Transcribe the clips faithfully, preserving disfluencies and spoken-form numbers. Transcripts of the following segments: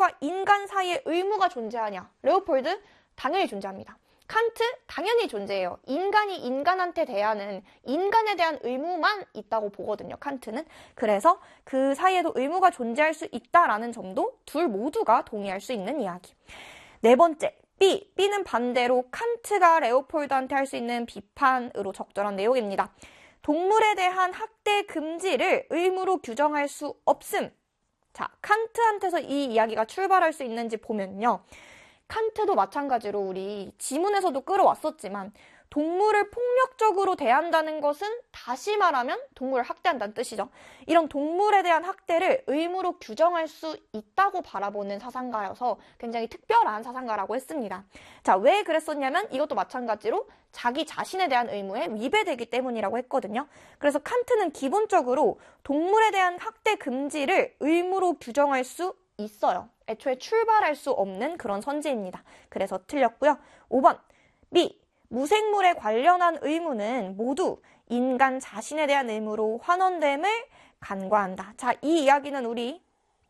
동물과 인간 사이에 의무가 존재하냐? 레오폴드 당연히 존재합니다. 칸트 당연히 존재해요. 인간이 인간한테 대하는 인간에 대한 의무만 있다고 보거든요. 칸트는. 그래서 그 사이에도 의무가 존재할 수 있다라는 점도 둘 모두가 동의할 수 있는 이야기. 네 번째, B. B는 반대로 칸트가 레오폴드한테 할 수 있는 비판으로 적절한 내용입니다. 동물에 대한 학대 금지를 의무로 규정할 수 없음. 자, 칸트한테서 이 이야기가 출발할 수 있는지 보면요. 칸트도 마찬가지로 우리 지문에서도 끌어왔었지만 동물을 폭력적으로 대한다는 것은 다시 말하면 동물을 학대한다는 뜻이죠. 이런 동물에 대한 학대를 의무로 규정할 수 있다고 바라보는 사상가여서 굉장히 특별한 사상가라고 했습니다. 자, 왜 그랬었냐면 이것도 마찬가지로 자기 자신에 대한 의무에 위배되기 때문이라고 했거든요. 그래서 칸트는 기본적으로 동물에 대한 학대 금지를 의무로 규정할 수 있어요. 애초에 출발할 수 없는 그런 선지입니다. 그래서 틀렸고요. 오 번, B. 무생물에 관련한 의무는 모두 인간 자신에 대한 의무로 환원됨을 간과한다. 자, 이 이야기는 우리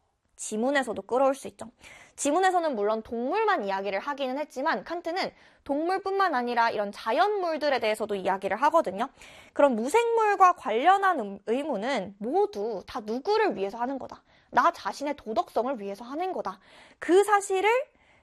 지문에서도 끌어올 수 있죠. 지문에서는 물론 동물만 이야기를 하기는 했지만 칸트는 동물뿐만 아니라 이런 자연물들에 대해서도 이야기를 하거든요. 그럼 무생물과 관련한 의무는 모두 다 누구를 위해서 하는 거다. 나 자신의 도덕성을 위해서 하는 거다. 그 사실을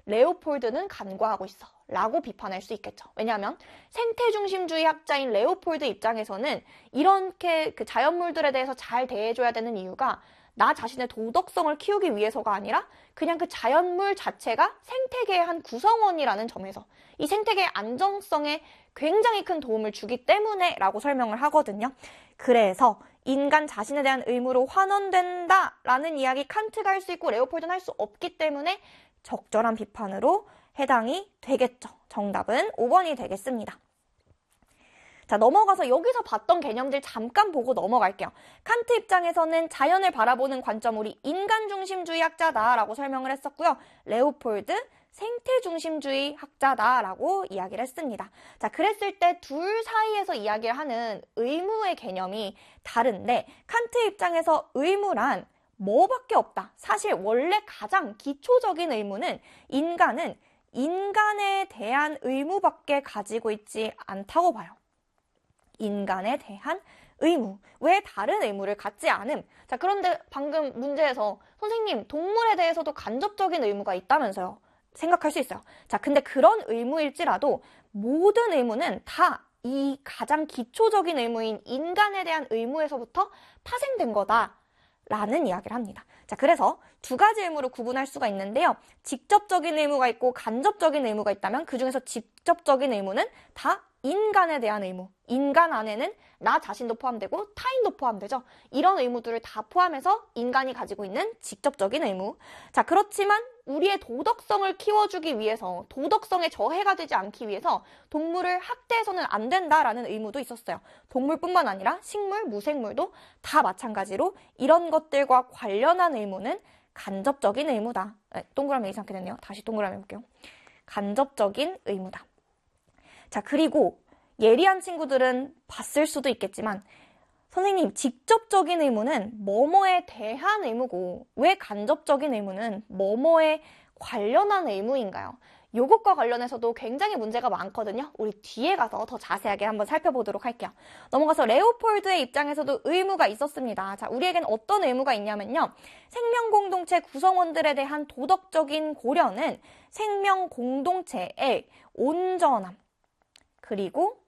레오폴드는 간과하고 있어 라고 비판할 수 있겠죠. 왜냐하면 생태중심주의 학자인 레오폴드 입장에서는 이렇게 그 자연물들에 대해서 잘 대해줘야 되는 이유가 나 자신의 도덕성을 키우기 위해서가 아니라 그냥 그 자연물 자체가 생태계의 한 구성원이라는 점에서 이 생태계의 안정성에 굉장히 큰 도움을 주기 때문에 라고 설명을 하거든요. 그래서 인간 자신에 대한 의무로 환원된다라는 이야기 칸트가 할 수 있고 레오폴드는 할 수 없기 때문에 적절한 비판으로 해당이 되겠죠. 정답은 오 번이 되겠습니다. 자, 넘어가서 여기서 봤던 개념들 잠깐 보고 넘어갈게요. 칸트 입장에서는 자연을 바라보는 관점 우리 인간중심주의 학자다라고 설명을 했었고요. 레오폴드 생태중심주의 학자다라고 이야기를 했습니다. 자, 그랬을 때 둘 사이에서 이야기를 하는 의무의 개념이 다른데 칸트 입장에서 의무란 뭐밖에 없다. 사실 원래 가장 기초적인 의무는 인간은 인간에 대한 의무밖에 가지고 있지 않다고 봐요. 인간에 대한 의무. 왜 다른 의무를 갖지 않음? 자, 그런데 방금 문제에서 선생님, 동물에 대해서도 간접적인 의무가 있다면서요. 생각할 수 있어요. 자, 근데 그런 의무일지라도 모든 의무는 다 이 가장 기초적인 의무인 인간에 대한 의무에서부터 파생된 거다라는 이야기를 합니다. 자, 그래서 두 가지 의무로 구분할 수가 있는데요. 직접적인 의무가 있고 간접적인 의무가 있다면 그중에서 직접적인 의무는 다 인간에 대한 의무. 인간 안에는 나 자신도 포함되고 타인도 포함되죠. 이런 의무들을 다 포함해서 인간이 가지고 있는 직접적인 의무. 자, 그렇지만 우리의 도덕성을 키워주기 위해서, 도덕성에 저해가 되지 않기 위해서 동물을 학대해서는 안 된다라는 의무도 있었어요. 동물뿐만 아니라 식물, 무생물도 다 마찬가지로 이런 것들과 관련한 의무는 간접적인 의무다. 네, 동그라미 이상하게 됐네요. 다시 동그라미 해볼게요. 간접적인 의무다. 자, 그리고 예리한 친구들은 봤을 수도 있겠지만 선생님, 직접적인 의무는 뭐뭐에 대한 의무고 왜 간접적인 의무는 뭐뭐에 관련한 의무인가요? 요것과 관련해서도 굉장히 문제가 많거든요. 우리 뒤에 가서 더 자세하게 한번 살펴보도록 할게요. 넘어가서 레오폴드의 입장에서도 의무가 있었습니다. 자, 우리에겐 어떤 의무가 있냐면요. 생명공동체 구성원들에 대한 도덕적인 고려는 생명공동체의 온전함, 그리고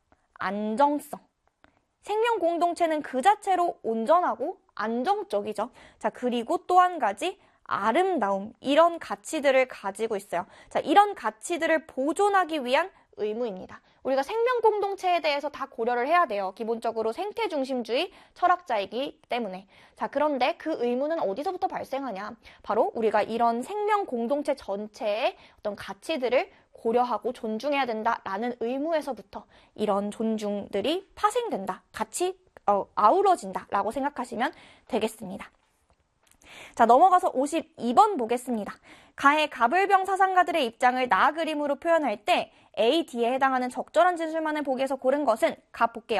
안정성. 생명 공동체는 그 자체로 온전하고 안정적이죠. 자, 그리고 또 한 가지 아름다움. 이런 가치들을 가지고 있어요. 자, 이런 가치들을 보존하기 위한 의무입니다. 우리가 생명 공동체에 대해서 다 고려를 해야 돼요. 기본적으로 생태 중심주의 철학자이기 때문에. 자, 그런데 그 의무는 어디서부터 발생하냐? 바로 우리가 이런 생명 공동체 전체의 어떤 가치들을 고려하고 존중해야 된다라는 의무에서부터 이런 존중들이 파생된다. 같이 어, 아우러진다라고 생각하시면 되겠습니다. 자, 넘어가서 오십이 번 보겠습니다. 가의 가불병 사상가들의 입장을 나 그림으로 표현할 때 A, D에 해당하는 적절한 진술만을 보기에서 고른 것은 가 볼게요.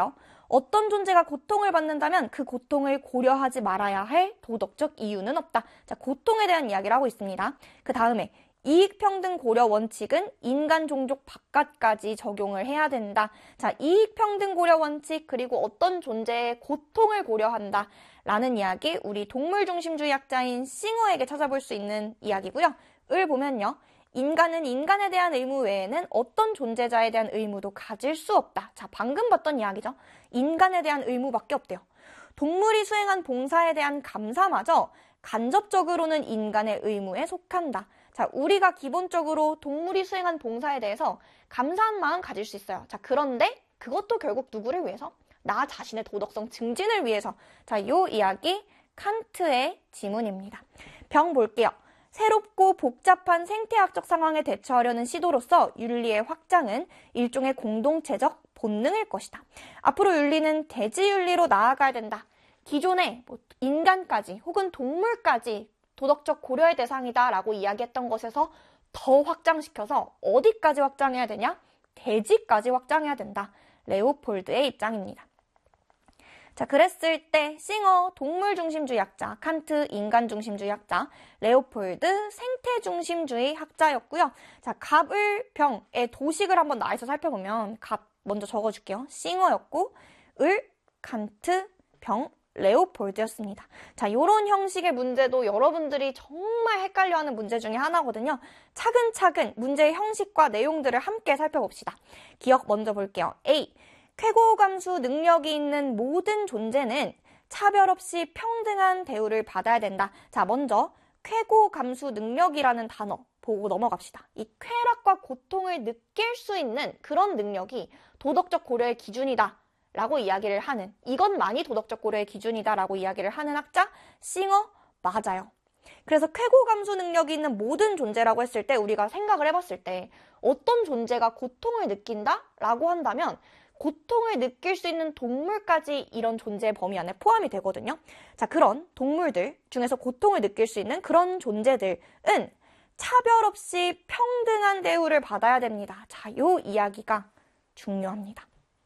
어떤 존재가 고통을 받는다면 그 고통을 고려하지 말아야 할 도덕적 이유는 없다. 자, 고통에 대한 이야기를 하고 있습니다. 그 다음에 이익평등 고려 원칙은 인간 종족 바깥까지 적용을 해야 된다. 자, 이익평등 고려 원칙 그리고 어떤 존재의 고통을 고려한다. 라는 이야기 우리 동물중심주의 학자인 싱어에게 찾아볼 수 있는 이야기고요. 을 보면요. 인간은 인간에 대한 의무 외에는 어떤 존재자에 대한 의무도 가질 수 없다. 자, 방금 봤던 이야기죠. 인간에 대한 의무밖에 없대요. 동물이 수행한 봉사에 대한 감사마저 간접적으로는 인간의 의무에 속한다. 자, 우리가 기본적으로 동물이 수행한 봉사에 대해서 감사한 마음 가질 수 있어요. 자, 그런데 그것도 결국 누구를 위해서? 나 자신의 도덕성 증진을 위해서. 자, 요 이야기 칸트의 지문입니다. 병 볼게요. 새롭고 복잡한 생태학적 상황에 대처하려는 시도로서 윤리의 확장은 일종의 공동체적 본능일 것이다. 앞으로 윤리는 대지윤리로 나아가야 된다. 기존에 뭐 인간까지 혹은 동물까지 도덕적 고려의 대상이다 라고 이야기했던 것에서 더 확장시켜서 어디까지 확장해야 되냐? 대지까지 확장해야 된다. 레오폴드의 입장입니다. 자, 그랬을 때 싱어 동물중심주의 학자, 칸트 인간중심주의 학자, 레오폴드 생태중심주의 학자였고요. 자, 갑을 병의 도식을 한번 나와서 살펴보면 갑 먼저 적어줄게요. 싱어였고 을, 칸트, 병, 레오폴드였습니다. 자, 요런 형식의 문제도 여러분들이 정말 헷갈려하는 문제 중에 하나거든요. 차근차근 문제의 형식과 내용들을 함께 살펴봅시다. 기억 먼저 볼게요. A. 쾌고감수 능력이 있는 모든 존재는 차별 없이 평등한 대우를 받아야 된다. 자, 먼저 쾌고감수 능력이라는 단어 보고 넘어갑시다. 이 쾌락과 고통을 느낄 수 있는 그런 능력이 도덕적 고려의 기준이다 라고 이야기를 하는, 이것만이 도덕적 고려의 기준이다 라고 이야기를 하는 학자 싱어 맞아요. 그래서 쾌고감수 능력이 있는 모든 존재라고 했을 때 우리가 생각을 해봤을 때 어떤 존재가 고통을 느낀다 라고 한다면 고통을 느낄 수 있는 동물까지 이런 존재의 범위 안에 포함이 되거든요. 자, 그런 동물들 중에서 고통을 느낄 수 있는 그런 존재들은 차별 없이 평등한 대우를 받아야 됩니다. 자, 요 이야기가 중요합니다.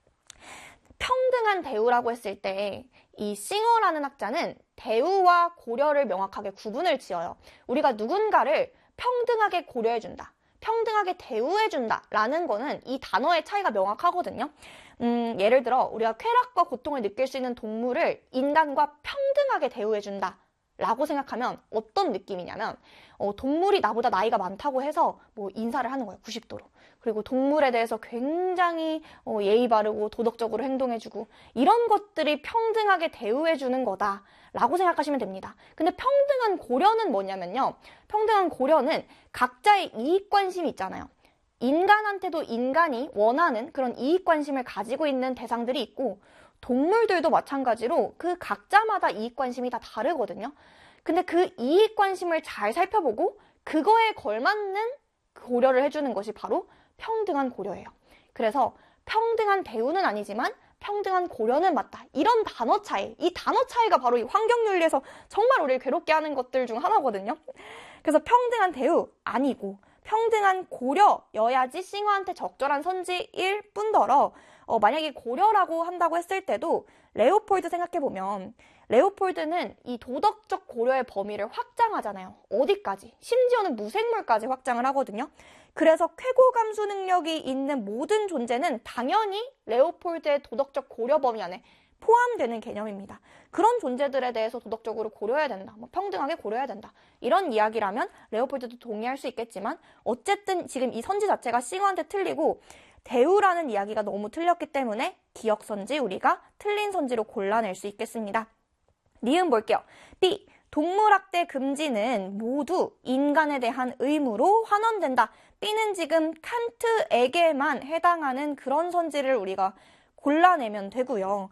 평등한 대우라고 했을 때 이 싱어라는 학자는 대우와 고려를 명확하게 구분을 지어요. 우리가 누군가를 평등하게 고려해준다, 평등하게 대우해준다 라는 거는 이 단어의 차이가 명확하거든요. 음, 예를 들어 우리가 쾌락과 고통을 느낄 수 있는 동물을 인간과 평등하게 대우해준다 라고 생각하면 어떤 느낌이냐면 어, 동물이 나보다 나이가 많다고 해서 뭐 인사를 하는 거예요. 구십 도로. 그리고 동물에 대해서 굉장히 어, 예의 바르고 도덕적으로 행동해주고 이런 것들이 평등하게 대우해주는 거다 라고 생각하시면 됩니다. 근데 평등한 고려는 뭐냐면요. 평등한 고려는 각자의 이익관심이 있잖아요. 인간한테도 인간이 원하는 그런 이익관심을 가지고 있는 대상들이 있고 동물들도 마찬가지로 그 각자마다 이익관심이 다 다르거든요. 근데 그 이익관심을 잘 살펴보고 그거에 걸맞는 고려를 해주는 것이 바로 평등한 고려예요. 그래서 평등한 대우는 아니지만 평등한 고려는 맞다. 이런 단어 차이, 이 단어 차이가 바로 이 환경윤리에서 정말 우리를 괴롭게 하는 것들 중 하나거든요. 그래서 평등한 대우 아니고 평등한 고려여야지 싱어한테 적절한 선지일 뿐더러 어, 만약에 고려라고 한다고 했을 때도 레오폴드 생각해보면 레오폴드는 이 도덕적 고려의 범위를 확장하잖아요. 어디까지? 심지어는 무생물까지 확장을 하거든요. 그래서 쾌고감수 능력이 있는 모든 존재는 당연히 레오폴드의 도덕적 고려 범위 안에 포함되는 개념입니다. 그런 존재들에 대해서 도덕적으로 고려해야 된다. 뭐 평등하게 고려해야 된다. 이런 이야기라면 레오폴드도 동의할 수 있겠지만 어쨌든 지금 이 선지 자체가 싱어한테 틀리고 대우라는 이야기가 너무 틀렸기 때문에 기억선지 우리가 틀린 선지로 골라낼 수 있겠습니다. 니은 볼게요. B. 동물학대 금지는 모두 인간에 대한 의무로 환원된다. B는 지금 칸트에게만 해당하는 그런 선지를 우리가 골라내면 되고요.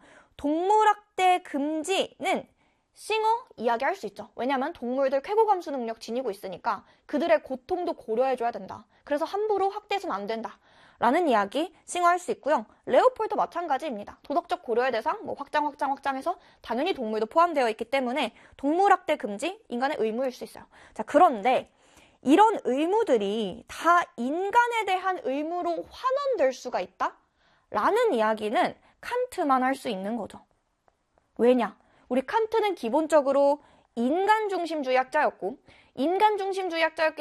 동물학대 금지는 싱어 이야기할 수 있죠. 왜냐하면 동물들 쾌고감수 능력 지니고 있으니까 그들의 고통도 고려해줘야 된다. 그래서 함부로 학대해서는 안 된다. 라는 이야기 싱어할 수 있고요. 레오폴드 마찬가지입니다. 도덕적 고려의 대상 뭐 확장 확장 확장해서 당연히 동물도 포함되어 있기 때문에 동물학대 금지 인간의 의무일 수 있어요. 자, 그런데 이런 의무들이 다 인간에 대한 의무로 환원될 수가 있다? 라는 이야기는 칸트만 할 수 있는 거죠. 왜냐? 우리 칸트는 기본적으로 인간 중심주의 학자였고 인간 중심주의 학자였기